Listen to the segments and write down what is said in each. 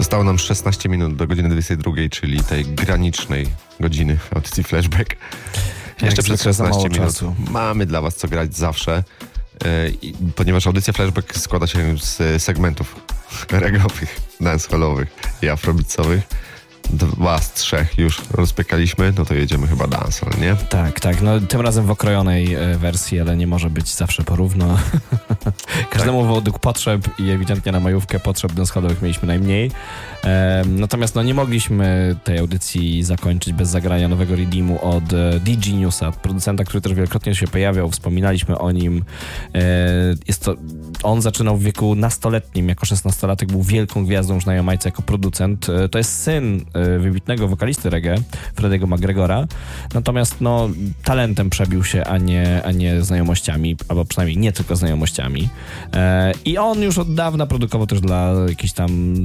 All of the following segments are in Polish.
Zostało nam 16 minut do godziny 22, czyli tej granicznej godziny audycji Flashback. Jeszcze przez 16 minut czasu mamy dla was co grać zawsze, ponieważ audycja Flashback składa się z segmentów reggae'owych, dancehallowych i afrobeatsowych. 2 z 3 już rozpykaliśmy, no to jedziemy chyba dancehall, nie? Tak, no tym razem w okrojonej wersji, ale nie może być zawsze porówno. Każdemu według potrzeb i ewidentnie na majówkę potrzeb dancehallowych mieliśmy najmniej. Natomiast no nie mogliśmy tej audycji zakończyć bez zagrania nowego redeemu od DG Newsa, producenta, który też wielokrotnie się pojawiał, wspominaliśmy o nim. On zaczynał w wieku nastoletnim, jako 16-latek był wielką gwiazdą już na Jamajce jako producent. To jest syn wybitnego wokalisty reggae, Freddiego McGregora, natomiast no talentem przebił się, a nie znajomościami, albo przynajmniej nie tylko znajomościami. I on już od dawna produkował też dla jakichś tam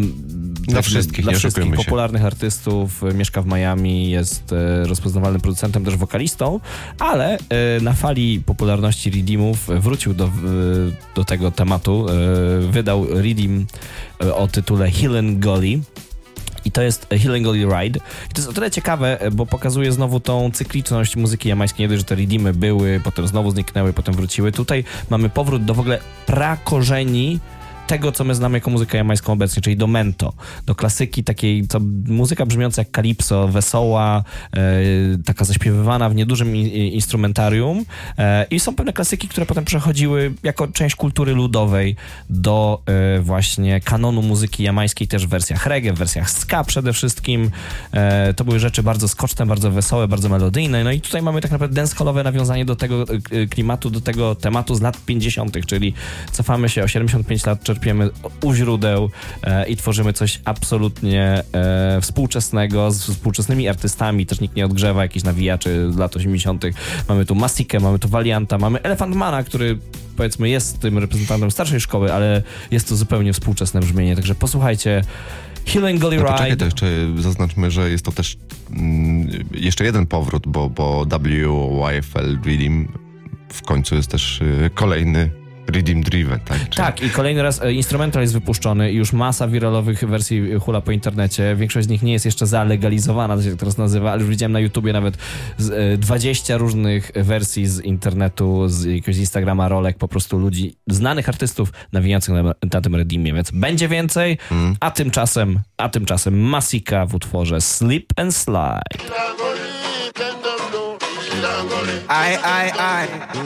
dla wszystkich popularnych artystów, mieszka w Miami, jest rozpoznawalnym producentem, też wokalistą, ale na fali popularności redeemów wrócił do tego tematu, wydał redeem o tytule Hill and Gully. I to jest Hill and Gully Ride. I to jest o tyle ciekawe, bo pokazuje znowu tą cykliczność muzyki jamańskiej. Nie dość, że te redeemy były, potem znowu zniknęły, potem wróciły. Tutaj mamy powrót do w ogóle prakorzeni tego, co my znamy jako muzykę jamańską obecnie, czyli do mento, do klasyki takiej, muzyka brzmiąca jak calypso, wesoła, taka zaśpiewywana w niedużym instrumentarium i są pewne klasyki, które potem przechodziły jako część kultury ludowej do właśnie kanonu muzyki jamańskiej, też w wersjach reggae, w wersjach ska przede wszystkim. To były rzeczy bardzo skoczne, bardzo wesołe, bardzo melodyjne, no i tutaj mamy tak naprawdę dancehallowe nawiązanie do tego klimatu, do tego tematu z lat 50., czyli cofamy się o 75 lat, czerpiemy u źródeł i tworzymy coś absolutnie współczesnego, z współczesnymi artystami, też nikt nie odgrzewa jakichś nawijaczy z lat 80. Mamy tu Masikę, mamy tu Valianta, mamy Elephant Mana, który powiedzmy jest tym reprezentantem starszej szkoły, ale jest to zupełnie współczesne brzmienie, także posłuchajcie Hill and Gully Ride. Czekaj, to jeszcze zaznaczmy, że jest to też jeszcze jeden powrót, bo WYFL Redeem w końcu jest też kolejny Redeem Driven, tak? Tak, i kolejny raz instrumental jest wypuszczony i już masa wiralowych wersji hula po internecie. Większość z nich nie jest jeszcze zalegalizowana, to się teraz nazywa, ale już widziałem na YouTubie nawet 20 różnych wersji z internetu, z jakiegoś Instagrama, rolek, po prostu ludzi, znanych artystów nawijających na tym Redeemie, więc będzie więcej, a tymczasem Masika w utworze Slip and Slide. I